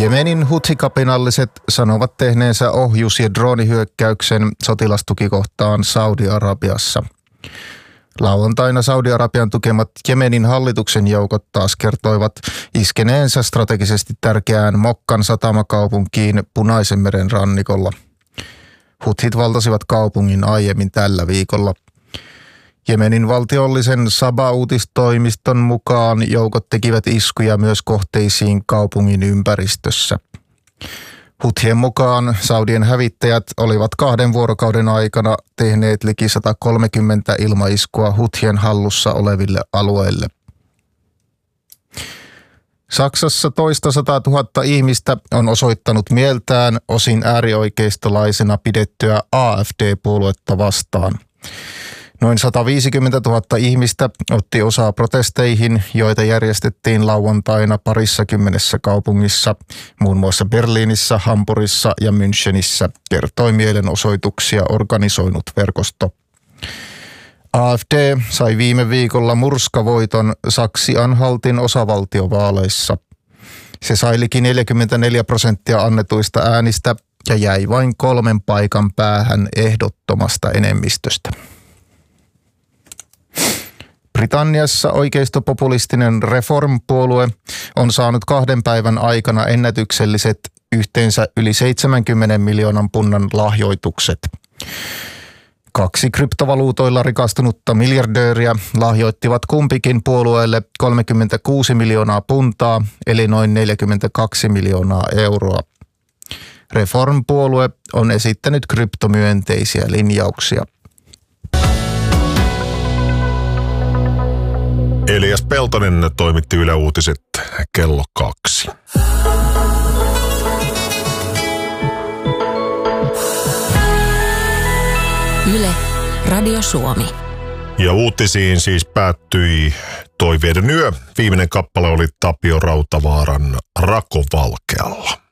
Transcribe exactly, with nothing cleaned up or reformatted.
Jemenin huthi-kapinalliset sanovat tehneensä ohjus- ja droonihyökkäyksen sotilastukikohtaan Saudi-Arabiassa. Lauantaina Saudi-Arabian tukemat Jemenin hallituksen joukot taas kertoivat iskeneensä strategisesti tärkeään Mokkan satamakaupunkiin Punaisen meren rannikolla. Huthit valtasivat kaupungin aiemmin tällä viikolla. Jemenin valtiollisen Saba-uutistoimiston mukaan joukot tekivät iskuja myös kohteisiin kaupungin ympäristössä. Huthien mukaan Saudien hävittäjät olivat kahden vuorokauden aikana tehneet liki sata kolmekymmentä ilmaiskua Huthien hallussa oleville alueille. Saksassa toista sataa tuhatta ihmistä on osoittanut mieltään osin äärioikeistolaisena pidettyä A F D-puoluetta vastaan. Noin sata viisikymmentätuhatta ihmistä otti osaa protesteihin, joita järjestettiin lauantaina parissa kymmenessä kaupungissa, muun muassa Berliinissä, Hampurissa ja Münchenissä, kertoi mielenosoituksia organisoinut verkosto. A F D sai viime viikolla murskavoiton Saksi-Anhaltin osavaltiovaaleissa. Se sai liki neljäkymmentäneljä prosenttia annetuista äänistä ja jäi vain kolmen paikan päähän ehdottomasta enemmistöstä. Britanniassa oikeistopopulistinen Reform-puolue on saanut kahden päivän aikana ennätykselliset yhteensä yli seitsemänkymmenen miljoonan punnan lahjoitukset. Kaksi kryptovaluutoilla rikastunutta miljardööriä lahjoittivat kumpikin puolueelle kolmekymmentäkuusi miljoonaa puntaa, eli noin neljäkymmentäkaksi miljoonaa euroa. Reform-puolue on esittänyt kryptomyönteisiä linjauksia. Elias Peltonen toimitti Yle Uutiset kello kaksi. Yle, Radio Suomi. Ja uutisiin siis päättyi Toiveiden yö. Viimeinen kappale oli Tapio Rautavaaran Rakovalkealla.